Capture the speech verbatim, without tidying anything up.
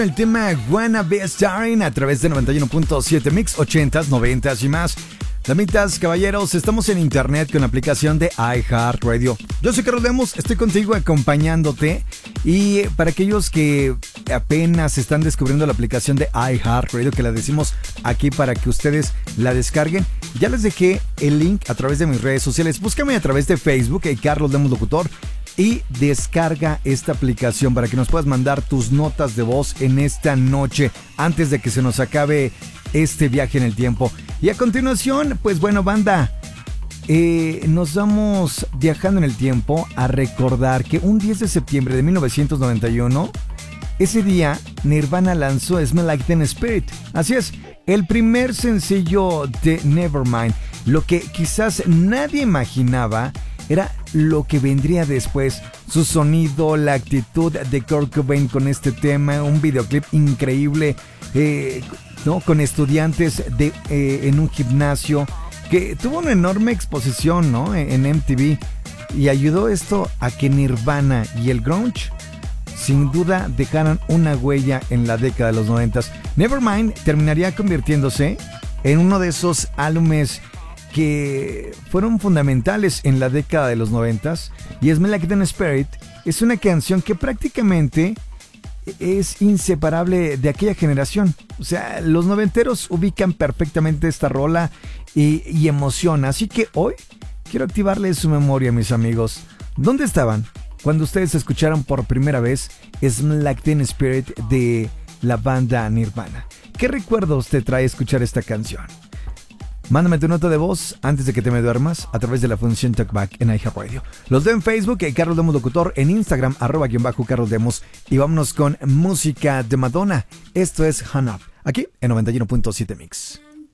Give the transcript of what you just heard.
El tema Wanna Be Starring a través de noventa y uno punto siete Mix, ochentas, noventas y más. Damitas, caballeros, estamos en internet con la aplicación de iHeartRadio. Yo soy Carlos Lemos, estoy contigo acompañándote. Y para aquellos que apenas están descubriendo la aplicación de iHeartRadio, que la decimos aquí para que ustedes la descarguen, ya les dejé el link a través de mis redes sociales. Búscame a través de Facebook, hey, Carlos Lemos Locutor, y descarga esta aplicación para que nos puedas mandar tus notas de voz en esta noche antes de que se nos acabe este viaje en el tiempo. Y a continuación, pues bueno, banda, eh, nos vamos viajando en el tiempo a recordar que un diez de septiembre de mil novecientos noventa y uno, ese día Nirvana lanzó Smell Like Teen Spirit. Así es, el primer sencillo de Nevermind. Lo que quizás nadie imaginaba era lo que vendría después. Su sonido, la actitud de Kurt Cobain con este tema, un videoclip increíble, eh, ¿no? Con estudiantes de, eh, en un gimnasio, que tuvo una enorme exposición, ¿no? en M T V, y ayudó esto a que Nirvana y el grunge sin duda dejaran una huella en la década de los noventas. Nevermind terminaría convirtiéndose en uno de esos álbumes que fueron fundamentales en la década de los noventas, y Smell Like Teen Spirit es una canción que prácticamente es inseparable de aquella generación. O sea, los noventeros ubican perfectamente esta rola y, y emociona. Así que hoy quiero activarles su memoria, mis amigos. ¿Dónde estaban cuando ustedes escucharon por primera vez Smell Like Teen Spirit de la banda Nirvana? ¿Qué recuerdos te trae escuchar esta canción? Mándame tu nota de voz antes de que te me duermas a través de la función Talkback en iHeartRadio. Los veo en Facebook, Carlos Demos Locutor, en Instagram, arroba guión bajo Carlos Demos. Y vámonos con música de Madonna. Esto es Hung Up, aquí en noventa y uno punto siete Mix.